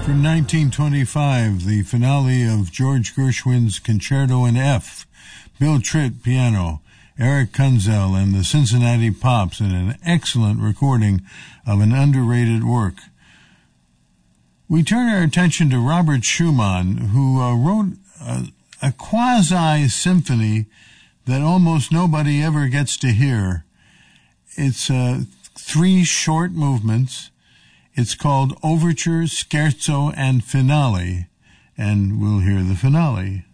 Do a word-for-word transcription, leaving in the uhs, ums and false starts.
From nineteen twenty-five, the finale of George Gershwin's Concerto in F. Bill Tritt, piano, Eric Kunzel and the Cincinnati Pops in an excellent recording of an underrated work. We turn our attention to Robert Schumann, who uh, wrote a, a quasi-symphony that almost nobody ever gets to hear. It's uh, three short movements. It's called Overture, Scherzo, and Finale, and we'll hear the finale.